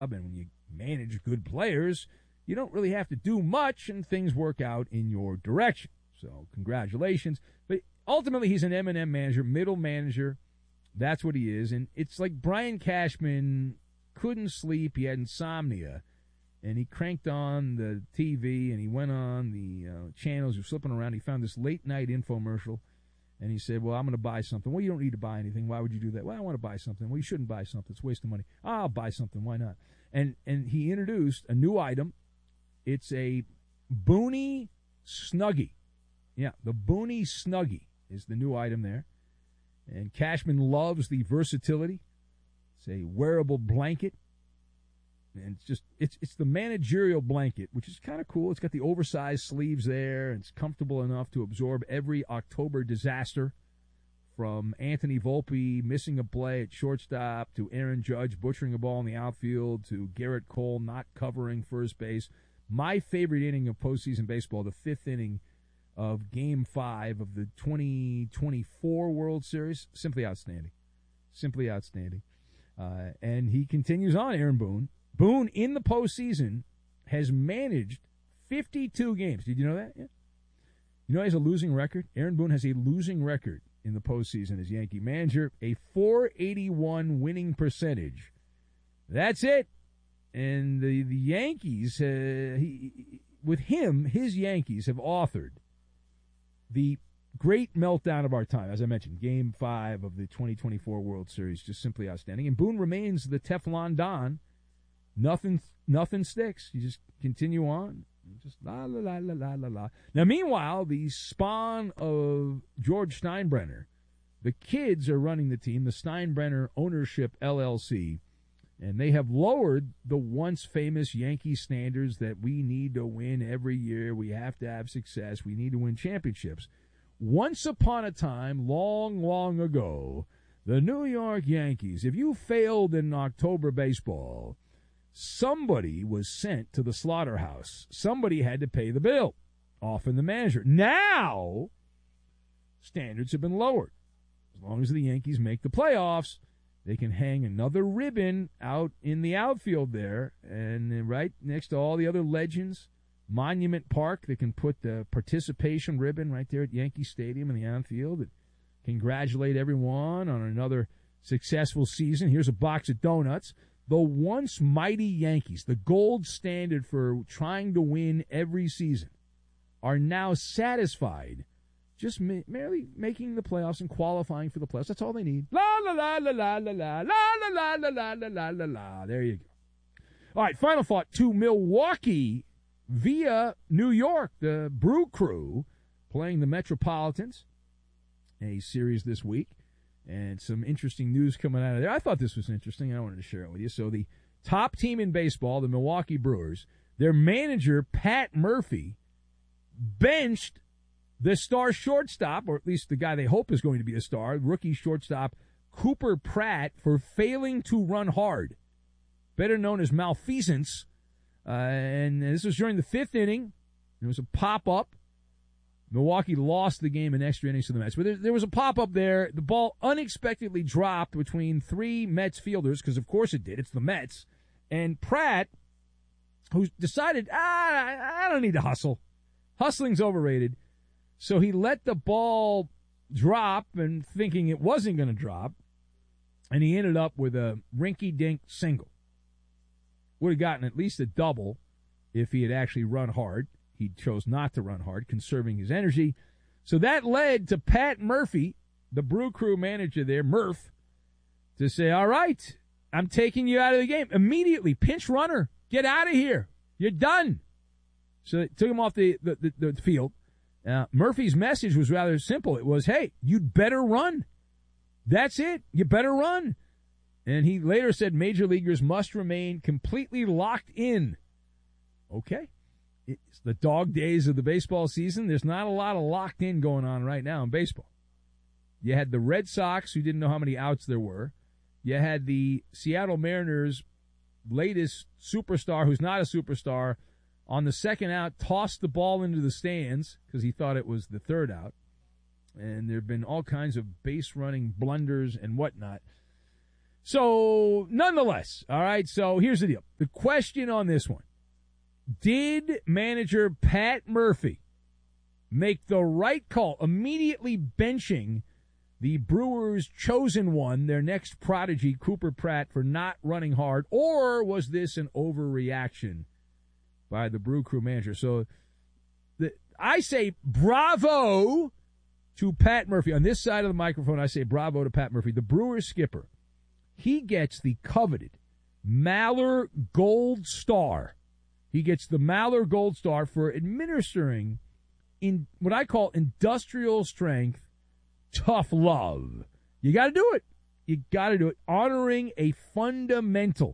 and when you manage good players, you don't really have to do much, and things work out in your direction. So congratulations. But ultimately, he's an M&M manager, middle manager. That's what he is. And it's like Brian Cashman couldn't sleep. He had insomnia. And he cranked on the TV, and he went on the channels. He was flipping around. He found this late-night infomercial, and he said, well, I'm going to buy something. Well, you don't need to buy anything. Why would you do that? Well, I want to buy something. Well, you shouldn't buy something. It's a waste of money. I'll buy something. Why not? And he introduced a new item. It's a Boonie Snuggie. Yeah, the Boonie Snuggie is the new item there. And Cashman loves the versatility. It's a wearable blanket. And it's the managerial blanket, which is kind of cool. It's got the oversized sleeves there. It's comfortable enough to absorb every October disaster, from Anthony Volpe missing a play at shortstop, to Aaron Judge butchering a ball in the outfield, to Garrett Cole not covering first base. My favorite inning of postseason baseball, the fifth inning of Game 5 of the 2024 World Series, simply outstanding. Simply outstanding. And he continues on, Aaron Boone. Boone, in the postseason, has managed 52 games. Did you know that? Yeah. You know he has a losing record? Aaron Boone has a losing record in the postseason as Yankee manager, a .481 winning percentage. That's it. And the Yankees, with him, his Yankees have authored the great meltdown of our time. As I mentioned, Game 5 of the 2024 World Series, just simply outstanding. And Boone remains the Teflon Don. Nothing sticks. You just continue on. Just la, la, la, la, la, la, la. Now, meanwhile, the spawn of George Steinbrenner, the kids are running the team, the Steinbrenner Ownership LLC, and they have lowered the once famous Yankee standards that we need to win every year. We have to have success. We need to win championships. Once upon a time, long, long ago, the New York Yankees, if you failed in October baseball, somebody was sent to the slaughterhouse. Somebody had to pay the bill, often the manager. Now, standards have been lowered. As long as the Yankees make the playoffs, they can hang another ribbon out in the outfield there, and right next to all the other legends, Monument Park, they can put the participation ribbon right there at Yankee Stadium in the outfield and congratulate everyone on another successful season. Here's a box of donuts. The once mighty Yankees, the gold standard for trying to win every season, are now satisfied just merely making the playoffs and qualifying for the playoffs. That's all they need. La, la, la, la, la, la, la, la, la, la, la, la, la, la, la. There you go. All right, final thought. To Milwaukee via New York, the Brew Crew playing the Metropolitans, a series this week. And some interesting news coming out of there. I thought this was interesting, and I wanted to share it with you. So the top team in baseball, the Milwaukee Brewers, their manager, Pat Murphy, benched the star shortstop, or at least the guy they hope is going to be a star, rookie shortstop Cooper Pratt, for failing to run hard, better known as malfeasance. And this was during the fifth inning. There was a pop-up. Milwaukee lost the game in extra innings to the Mets. But there was a pop-up there. The ball unexpectedly dropped between three Mets fielders, because of course it did. It's the Mets. And Pratt, who decided, I don't need to hustle. Hustling's overrated. So he let the ball drop, and thinking it wasn't going to drop, and he ended up with a rinky-dink single. Would have gotten at least a double if he had actually run hard. He chose not to run hard, conserving his energy. So that led to Pat Murphy, the Brew Crew manager there, Murph, to say, all right, I'm taking you out of the game. Immediately, pinch runner, get out of here. You're done. So they took him off the field. Murphy's message was rather simple. It was, hey, you'd better run. That's it. You better run. And he later said major leaguers must remain completely locked in. Okay. It's the dog days of the baseball season. There's not a lot of locked in going on right now in baseball. You had the Red Sox, who didn't know how many outs there were. You had the Seattle Mariners' latest superstar, who's not a superstar, on the second out, tossed the ball into the stands because he thought it was the third out. And there have been all kinds of base running blunders and whatnot. So, nonetheless, all right, so here's the deal. The question on this one, did manager Pat Murphy make the right call immediately benching the Brewers' chosen one, their next prodigy, Cooper Pratt, for not running hard, or was this an overreaction by the Brew Crew manager? So I say bravo to Pat Murphy. On this side of the microphone, I say bravo to Pat Murphy, the Brewers skipper. He gets the coveted Maller Gold Star. He gets the Maller Gold Star for administering in what I call industrial strength tough love. You got to do it. You got to do it. Honoring a fundamental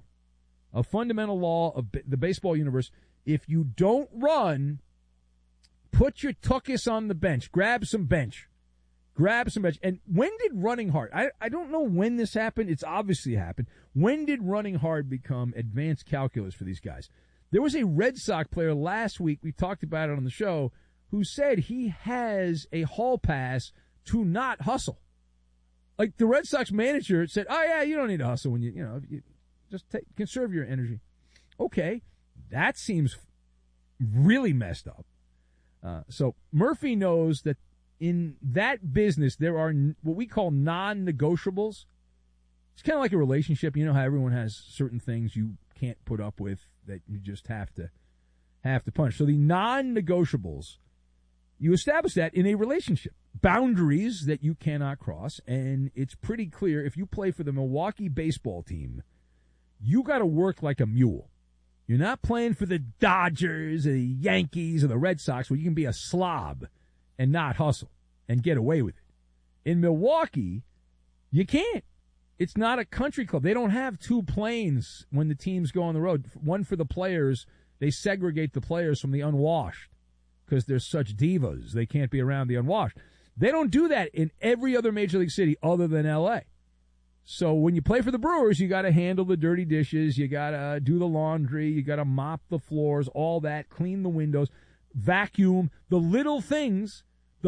law of the baseball universe. If you don't run, put your tuchus on the bench. Grab some bench. And when did running hard? I don't know when this happened. It's obviously happened. When did running hard become advanced calculus for these guys? There was a Red Sox player last week, we talked about it on the show, who said he has a hall pass to not hustle. Like the Red Sox manager said, oh yeah, you don't need to hustle when you just conserve your energy. Okay, that seems really messed up. So Murphy knows that in that business there are what we call non-negotiables. It's kind of like a relationship. You know how everyone has certain things you can't put up with that you just have to punish. So the non-negotiables, you establish that in a relationship. Boundaries that you cannot cross, and it's pretty clear if you play for the Milwaukee baseball team, you got to work like a mule. You're not playing for the Dodgers or the Yankees or the Red Sox where you can be a slob and not hustle and get away with it. In Milwaukee, you can't. It's not a country club. They don't have two planes when the teams go on the road. One for the players. They segregate the players from the unwashed because they're such divas. They can't be around the unwashed. They don't do that in every other major league city other than L.A. So when you play for the Brewers, you got to handle the dirty dishes. You got to do the laundry. You got to mop the floors, all that, clean the windows, vacuum. The little things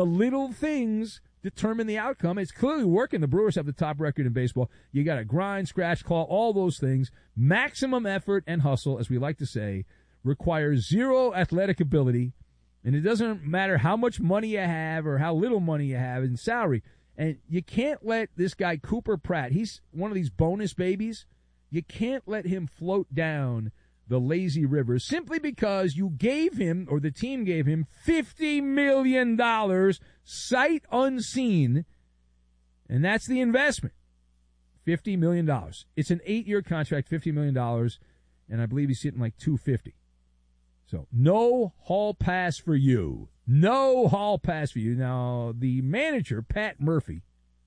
determine the outcome. It's clearly working. The Brewers have the top record in baseball. You got to grind, scratch, claw, all those things. Maximum effort and hustle, as we like to say, requires zero athletic ability. And it doesn't matter how much money you have or how little money you have in salary. And you can't let this guy, Cooper Pratt, he's one of these bonus babies. You can't let him float down the lazy river simply because you gave him, or the team gave him, $50 million sight unseen. And that's the investment. $50 million. It's an 8-year contract, $50 million. And I believe he's sitting like $250. So, no hall pass for you. No hall pass for you. Now, the manager, Pat Murphy,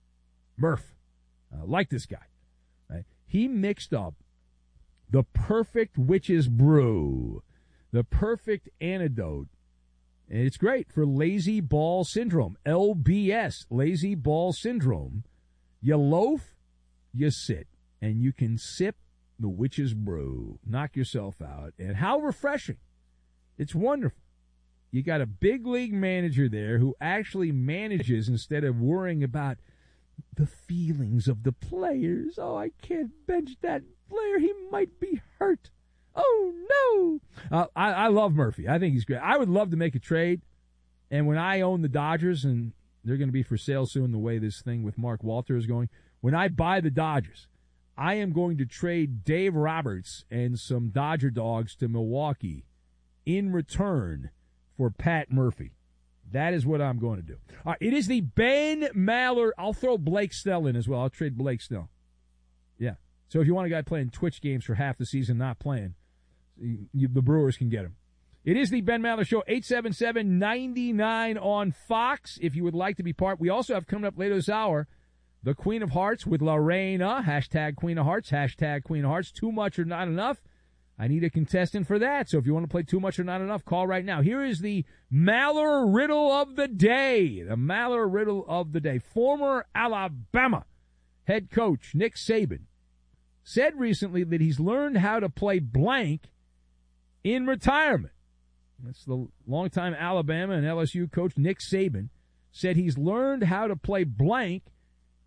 like this guy, right? He mixed up the perfect witch's brew, the perfect antidote. And it's great for lazy ball syndrome, LBS, lazy ball syndrome. You loaf, you sit, and you can sip the witch's brew. Knock yourself out. And how refreshing. It's wonderful. You got a big league manager there who actually manages instead of worrying about the feelings of the players. Oh, I can't bench that player. He might be hurt. Oh, no. I love Murphy. I think he's great. I would love to make a trade. And when I own the Dodgers, and they're going to be for sale soon the way this thing with Mark Walter is going, when I buy the Dodgers, I am going to trade Dave Roberts and some Dodger dogs to Milwaukee in return for Pat Murphy. That is what I'm going to do. All right, it is the Ben Maller. I'll throw Blake Snell in as well. I'll trade Blake Snell. Yeah. So if you want a guy playing Twitch games for half the season not playing, the Brewers can get him. It is the Ben Maller Show, 877-99 on Fox, if you would like to be part. We also have coming up later this hour, the Queen of Hearts with Lorena, hashtag Queen of Hearts, hashtag Queen of Hearts. Too much or not enough? I need a contestant for that. So if you want to play Too Much or Not Enough, call right now. Here is the Maller Riddle of the Day. The Maller Riddle of the Day. Former Alabama head coach Nick Saban said recently that he's learned how to play blank in retirement. That's the longtime Alabama and LSU coach Nick Saban said he's learned how to play blank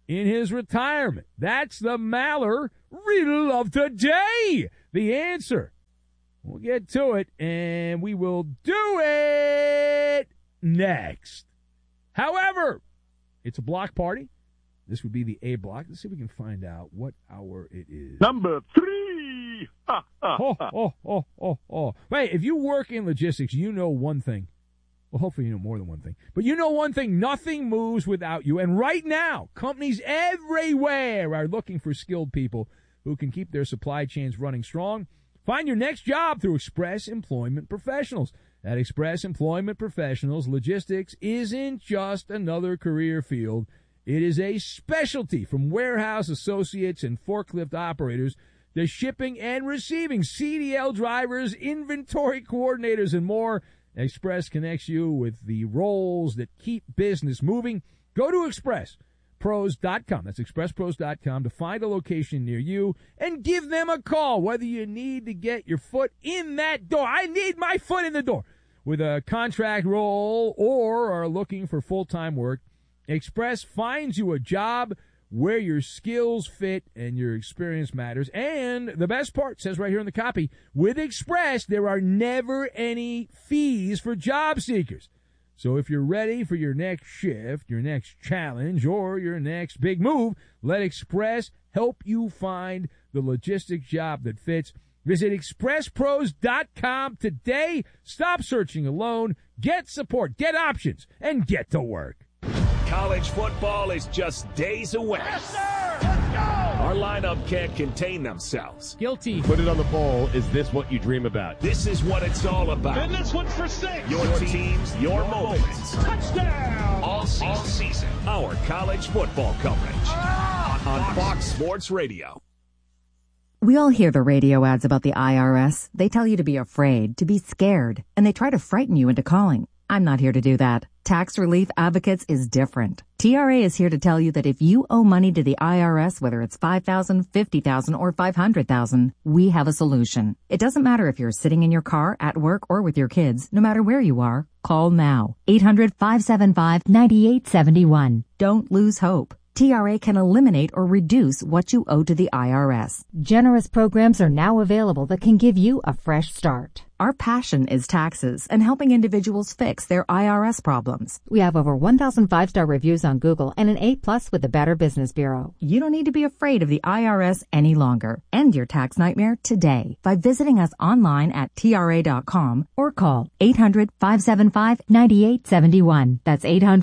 in his retirement? That's the Maller Riddle of today. The answer. We'll get to it, and we will do it next. However, it's a block party. This would be the A block. Let's see if we can find out what hour it is. Number 3. Wait, if you work in logistics, you know one thing. Well, hopefully you know more than one thing. But you know one thing, nothing moves without you. And right now, companies everywhere are looking for skilled people who can keep their supply chains running strong. Find your next job through Express Employment Professionals. At Express Employment Professionals, logistics isn't just another career field. It is a specialty, from warehouse associates and forklift operators to shipping and receiving, CDL drivers, inventory coordinators, and more. Express connects you with the roles that keep business moving. Go to expresspros.com. That's expresspros.com to find a location near you and give them a call, whether you need to get your foot in that door. I need my foot in the door with a contract role or are looking for full-time work. Express finds you a job where your skills fit and your experience matters. And the best part, says right here in the copy, with Express, there are never any fees for job seekers. So if you're ready for your next shift, your next challenge, or your next big move, let Express help you find the logistics job that fits. Visit expresspros.com today. Stop searching alone. Get support, get options, and get to work. College football is just days away. Yes, sir! Let's go! Our lineup can't contain themselves. Guilty. Put it on the bowl. Is this what you dream about? This is what it's all about. And this one's for 6. Your teams, your moments. Touchdown! All season. Our college football coverage on Fox Sports Radio. We all hear the radio ads about the IRS. They tell you to be afraid, to be scared, and they try to frighten you into calling. I'm not here to do that. Tax Relief Advocates is different. TRA is here to tell you that if you owe money to the IRS, whether it's $5,000, $50,000, or $500,000, we have a solution. It doesn't matter if you're sitting in your car, at work, or with your kids. No matter where you are, call now. 800-575-9871. Don't lose hope. TRA can eliminate or reduce what you owe to the IRS. Generous programs are now available that can give you a fresh start. Our passion is taxes and helping individuals fix their IRS problems. We have over 1,000 5-star reviews on Google and an A+ with the Better Business Bureau. You don't need to be afraid of the IRS any longer. End your tax nightmare today by visiting us online at TRA.com or call 800-575-9871. That's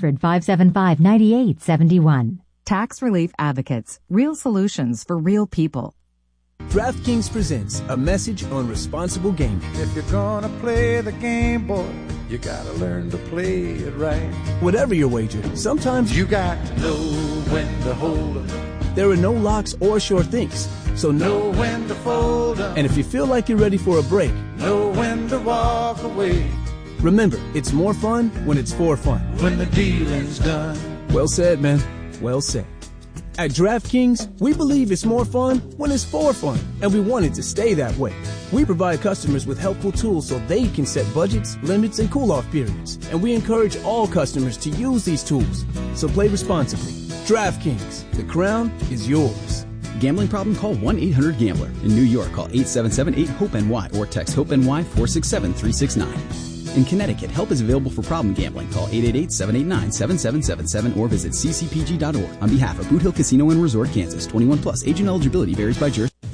800-575-9871. Tax Relief Advocates. Real solutions for real people. DraftKings presents a message on responsible gaming. If you're gonna play the game, boy, you gotta learn to play it right. Whatever your wager, sometimes You got to know when to hold 'em, there are no locks or sure things. So know when to fold 'em, And if you feel like you're ready for a break, know when to walk away. remember, it's more fun when it's for fun. When the dealing's done. Well said, man. Well said. At DraftKings, we believe it's more fun when it's for fun, and we want it to stay that way. We provide customers with helpful tools so they can set budgets, limits, and cool-off periods, and we encourage all customers to use these tools. So play responsibly. DraftKings, the crown is yours. Gambling problem? Call 1-800-GAMBLER. In New York, call 877-8-HOPE-NY or text HOPE-NY 467-369. In Connecticut, help is available for problem gambling. Call 888-789-7777 or visit ccpg.org. On behalf of Boot Hill Casino and Resort, Kansas, 21 plus. Agent eligibility varies by jurisdiction.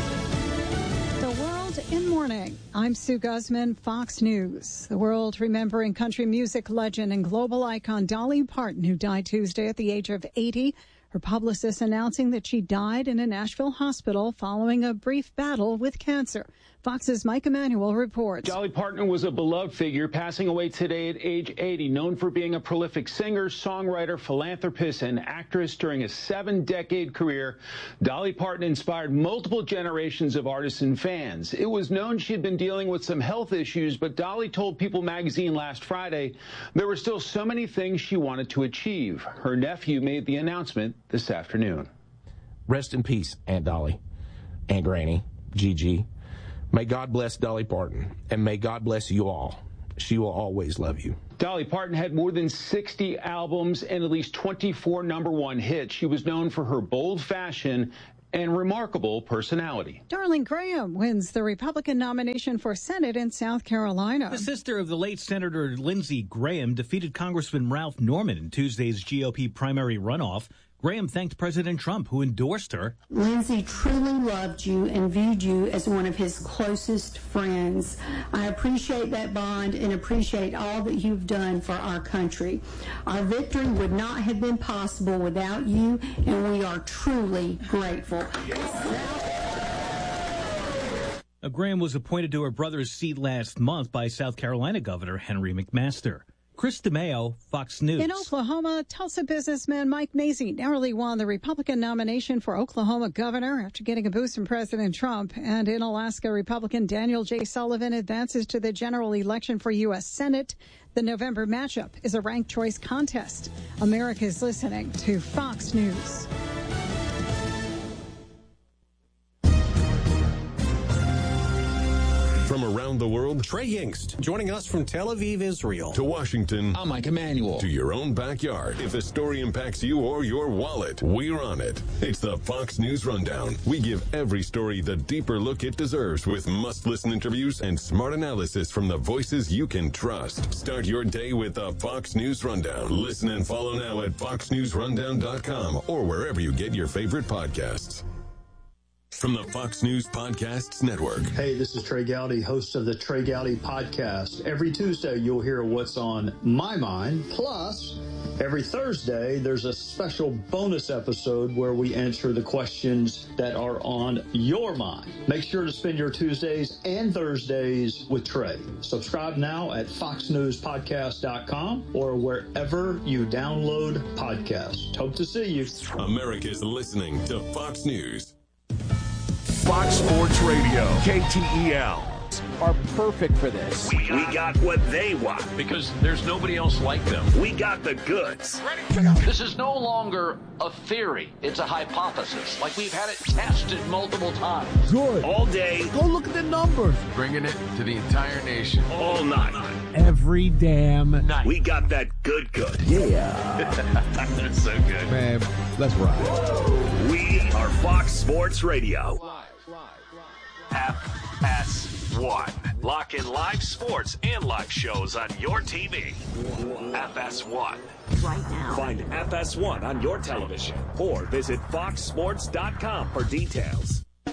The World in Mourning. I'm Sue Guzman, Fox News. The world remembering country music legend and global icon Dolly Parton, who died Tuesday at the age of 80. Her publicist announcing that she died in a Nashville hospital following a brief battle with cancer. Fox's Mike Emanuel reports. Dolly Parton was a beloved figure, passing away today at age 80, known for being a prolific singer, songwriter, philanthropist, and actress during a 7-decade career. Dolly Parton inspired multiple generations of artists and fans. It was known she had been dealing with some health issues, but Dolly told People magazine last Friday there were still so many things she wanted to achieve. Her nephew made the announcement this afternoon. Rest in peace, Aunt Dolly, Aunt Granny, Gigi. May God bless Dolly Parton, and may God bless you all. She will always love you. Dolly Parton had more than 60 albums and at least 24 #1 hits. She was known for her bold fashion and remarkable personality. Darlene Graham wins the Republican nomination for Senate in South Carolina. The sister of the late Senator Lindsey Graham defeated Congressman Ralph Norman in Tuesday's GOP primary runoff. Graham thanked President Trump, who endorsed her. Lindsey truly loved you and viewed you as one of his closest friends. I appreciate that bond and appreciate all that you've done for our country. Our victory would not have been possible without you, and we are truly grateful. Graham was appointed to her brother's seat last month by South Carolina Governor Henry McMaster. Chris DeMeo, Fox News. In Oklahoma, Tulsa businessman Mike Macy narrowly won the Republican nomination for Oklahoma governor after getting a boost from President Trump. And in Alaska, Republican Daniel J. Sullivan advances to the general election for U.S. Senate. The November matchup is a ranked choice contest. America is listening to Fox News. From around the world, Trey Yingst, joining us from Tel Aviv, Israel. To Washington, I'm Mike Emanuel. To your own backyard. If the story impacts you or your wallet, we're on it. It's the Fox News Rundown. We give every story the deeper look it deserves with must-listen interviews and smart analysis from the voices you can trust. Start your day with the Fox News Rundown. Listen and follow now at foxnewsrundown.com or wherever you get your favorite podcasts. From the Fox News Podcasts Network. Hey, this is Trey Gowdy, host of the Trey Gowdy Podcast. Every Tuesday, you'll hear what's on my mind. Plus, every Thursday, there's a special bonus episode where we answer the questions that are on your mind. Make sure to spend your Tuesdays and Thursdays with Trey. Subscribe now at foxnewspodcast.com or wherever you download podcasts. Hope to see you. America's listening to Fox News. Fox Sports Radio, KTEL. Are perfect for this. We got what they want because there's nobody else like them. We got the goods. This is no longer a theory. It's a hypothesis. Like we've had it tested multiple times. Good. All day. Go look at the numbers. Bringing it to the entire nation. All night. Every damn night. We got that good. Yeah. That's so good. Man, let's ride. We are Fox Sports Radio. FS1. Lock in live sports and live shows on your TV. FS1. Right now. Find FS1 on your television or visit foxsports.com for details.